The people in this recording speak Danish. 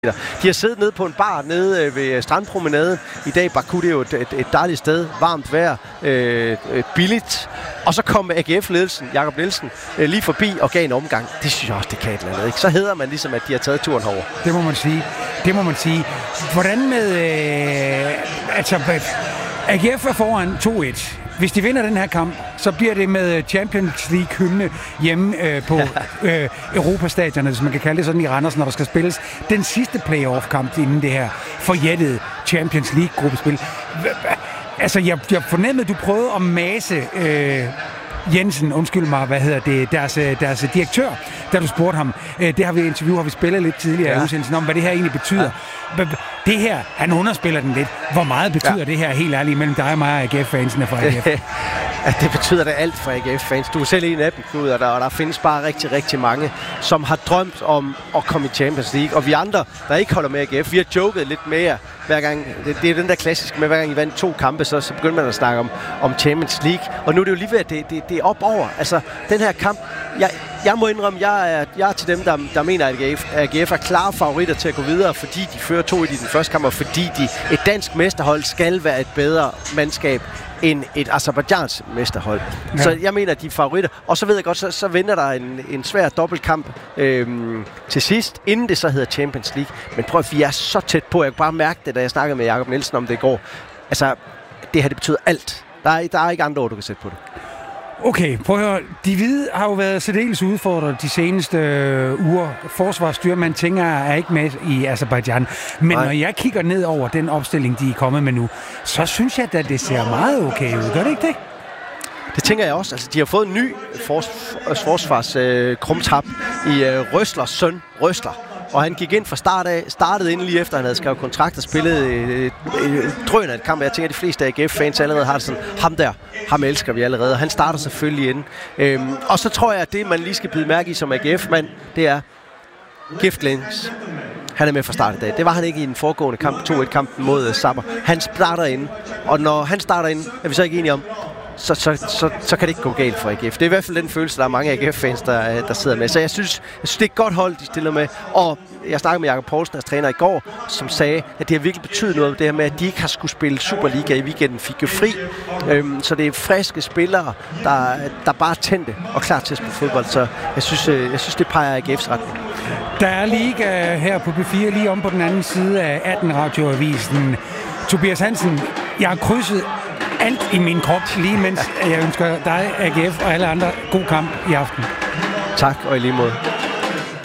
De har siddet nede på en bar nede ved Strandpromenaden. I dag Baku, det er jo et dejligt sted. Varmt vejr, billigt. Og så kom AGF-ledelsen, Jakob Nielsen, lige forbi og gav en omgang. Det synes jeg også, det kan et eller andet, ikke? Så hedder man ligesom, at de har taget turen herover. Det må man sige. Hvordan med... AGF er foran 2-1. Hvis de vinder den her kamp, så bliver det med Champions League-hymne hjemme på Europastadionet, hvis man kan kalde det sådan i Randers, når der skal spilles den sidste playoff-kamp inden det her forjættede Champions League-gruppespil. Altså, jeg fornemmede, du prøvede at mase Jensen, undskyld mig, deres direktør, da du spurgte ham. Det har vi spillet lidt tidligere i udsendelsen om, hvad det her egentlig betyder. Ja. Det her, han underspiller den lidt. Hvor meget betyder det her, helt ærligt, mellem dig og mig og AGF-fansene fra AGF? Det betyder da alt for AGF-fans. Du er selv en af dem, Knud, og der findes bare rigtig, rigtig mange, som har drømt om at komme i Champions League. Og vi andre, der ikke holder med AGF, vi har joket lidt mere hver gang. Det er den der klassiske med, hver gang I vandt 2 kampe, så begynder man at snakke om Champions League. Og nu er det jo lige ved, at det er op over. Altså, den her kamp, jeg må indrømme, jeg er til dem, der mener, at AGF er klare favoritter til at gå videre, fordi de fører 2-1 i den første kamp, og fordi et dansk mesterhold skal være et bedre mandskab end et Aserbajdsjans mesterhold. Ja. Så jeg mener, at de er favoritter. Og så ved jeg godt, så venter der en svær dobbeltkamp til sidst, inden det så hedder Champions League. Men prøv at vi er så tæt på. Jeg kunne bare mærke det, da jeg snakkede med Jakob Nielsen om det i går. Altså, det her, det betyder alt. Der er ikke andre ord, du kan sætte på det. Okay, prøv at høre. De hvide har jo været særdeles udfordret de seneste uger. Forsvarsstyrmand tænker er ikke med i Aserbajdsjan. Men når jeg kigger ned over den opstilling, de er kommet med nu, så synes jeg, at det ser meget okay ud. Gør det ikke det? Det tænker jeg også. Altså, de har fået en ny forsvarskrumtap i Røslers søn, Røsler. Og han gik ind fra startede ind lige efter, han havde skrevet kontrakt og spillet drøn af et kamp. Jeg tænker, at de fleste AGF-fans allerede har det sådan, ham elsker vi allerede. Og han starter selvfølgelig ind. Og så tror jeg, at det, man lige skal bide mærke i som AGF-mand, det er Gift Lenz. Han er med fra start i dag. Det var han ikke i den foregående kamp, 2-1-kampen mod Sabber. Han starter ind, og når han starter ind, er vi så ikke enige om, så kan det ikke gå galt for AGF. Det er i hvert fald den følelse, der er mange AGF-fans, der sidder med. Så jeg synes, det er et godt hold, de stiller med. Og jeg snakkede med Jakob Poulsen, deres træner i går, som sagde, at det har virkelig betydet noget, det her med, at de ikke har skulle spille Superliga i weekenden, fik jo fri. Så det er friske spillere, der bare er tændte og klar til at spille fodbold. Så jeg synes det peger AGF's retning. Der er liga her på B4, lige om på den anden side af 18 radioavisen. Tobias Hansen, jeg har krydset alt i min krop, lige mens jeg ønsker dig, AGF og alle andre god kamp i aften. Tak, og i lige måde.